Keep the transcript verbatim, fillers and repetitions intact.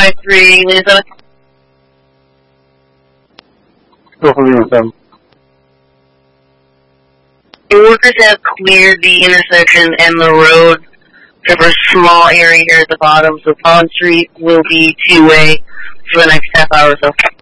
five three, Lisa. Go for Lima seven. The workers have cleared the intersection and the road for a small area here at the bottom, so Pond Street will be two-way for the next half hour or so.